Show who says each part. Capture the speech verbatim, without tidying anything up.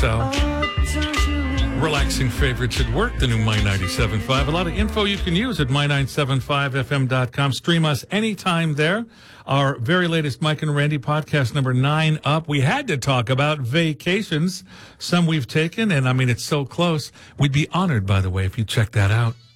Speaker 1: So, relaxing favorites at work, the new My ninety-seven point five. A lot of info you can use at my nine seven five f m dot com. Stream us anytime there. Our very latest Mike and Randy podcast, number nine up. We had to talk about vacations, some we've taken, and I mean, it's so close. We'd be honored, by the way, if you check that out.